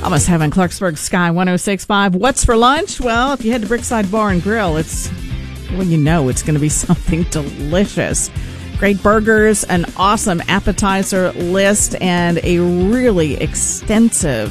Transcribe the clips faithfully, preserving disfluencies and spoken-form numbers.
Almost Heaven, Clarksburg Sky one oh six point five. What's for lunch? Well, if you head to Brickside Bar and Grill, it's, well, you know it's going to be something delicious. Great burgers, an awesome appetizer list, and a really extensive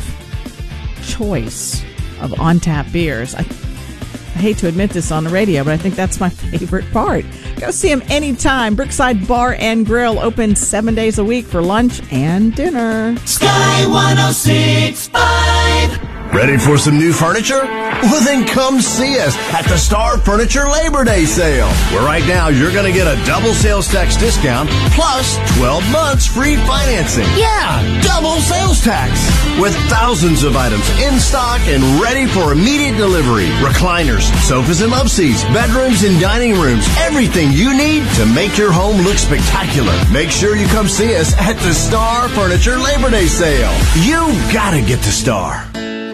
choice of on-tap beers. I, I hate to admit this on the radio, but I think that's my favorite part. Go see them anytime. Brookside Bar and Grill, open seven days a week for lunch and dinner. Sky one oh six point five. Ready for some new furniture? Well, then come see us at the Star Furniture Labor Day Sale, where right now you're going to get a double sales tax discount plus twelve months free financing. Yeah, double sales tax. With thousands of items in stock and ready for immediate delivery. Recliners, sofas and love seats, bedrooms and dining rooms. Everything you need to make your home look spectacular. Make sure you come see us at the Star Furniture Labor Day Sale. You gotta get to Star.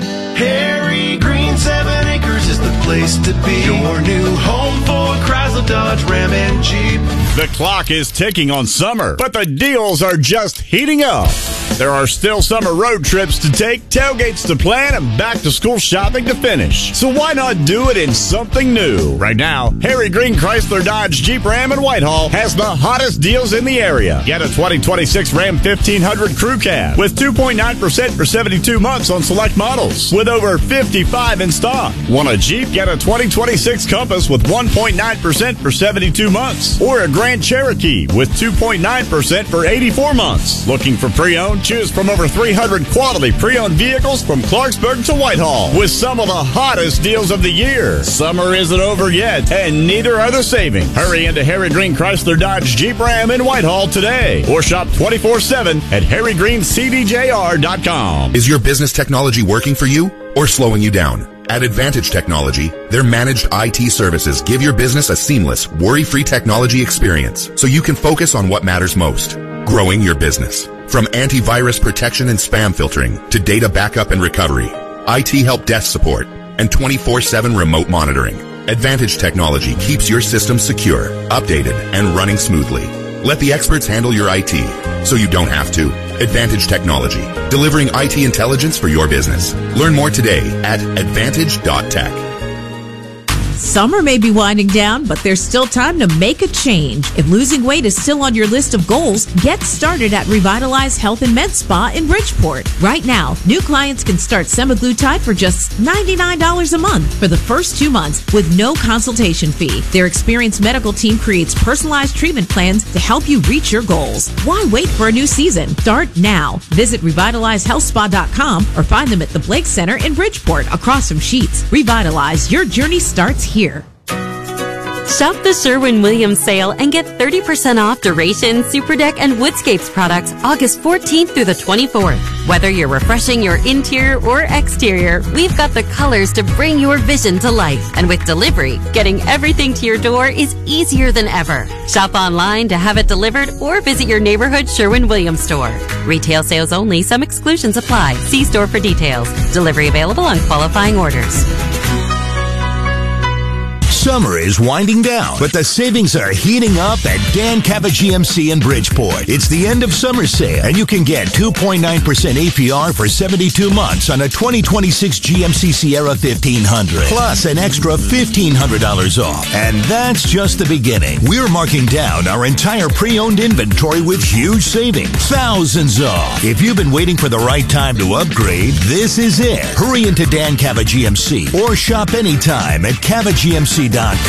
Harry Green, seven acres is the place to be. Your new home for Chrysler, Dodge, Ram, and Jeep. The clock is ticking on summer, but the deals are just heating up. There are still summer road trips to take, tailgates to plan, and back-to-school shopping to finish. So why not do it in something new? Right now, Harry Green Chrysler Dodge Jeep Ram in Whitehall has the hottest deals in the area. Get a twenty twenty-six Ram fifteen hundred Crew Cab with two point nine percent for seventy-two months on select models, with over fifty-five in stock. Want a Jeep? Get a twenty twenty-six Compass with one point nine percent for seventy-two months, or a Grand Cherokee with two point nine percent for eighty-four months. Looking for pre-owned? Choose from over three hundred quality pre-owned vehicles from Clarksburg to Whitehall with some of the hottest deals of the year. Summer isn't over yet, and neither are the savings. Hurry into Harry Green Chrysler Dodge Jeep Ram in Whitehall today, or shop twenty-four seven at harry green c d j r dot com. Is your business technology working for you or slowing you down? At Advantage Technology, their managed I T services give your business a seamless, worry-free technology experience so you can focus on what matters most, growing your business. From antivirus protection and spam filtering to data backup and recovery, I T help desk support, and twenty-four seven remote monitoring, Advantage Technology keeps your system secure, updated, and running smoothly. Let the experts handle your I T so you don't have to. Advantage Technology, delivering I T intelligence for your business. Learn more today at advantage dot tech. Summer may be winding down, but there's still time to make a change. If losing weight is still on your list of goals, get started at Revitalize Health and Med Spa in Bridgeport. Right now, new clients can start semaglutide for just ninety-nine dollars a month for the first two months with no consultation fee. Their experienced medical team creates personalized treatment plans to help you reach your goals. Why wait for a new season? Start now. Visit revitalize health spa dot com or find them at the Blake Center in Bridgeport across from Sheetz. Revitalize, your journey starts here. Shop the Sherwin-Williams sale and get thirty percent off Duration, Superdeck, and Woodscapes products August fourteenth through the twenty-fourth. Whether you're refreshing your interior or exterior, we've got the colors to bring your vision to life. And with delivery, getting everything to your door is easier than ever. Shop online to have it delivered or visit your neighborhood Sherwin-Williams store. Retail sales only. Some exclusions apply. See store for details. Delivery available on qualifying orders. Summer is winding down, but the savings are heating up at Dan Cava G M C in Bridgeport. It's the end of summer sale, and you can get two point nine percent A P R for seventy-two months on a twenty twenty-six G M C Sierra fifteen hundred, plus an extra fifteen hundred dollars off. And that's just the beginning. We're marking down our entire pre-owned inventory with huge savings. Thousands off. If you've been waiting for the right time to upgrade, this is it. Hurry into Dan Cava G M C or shop anytime at cava g m c dot com.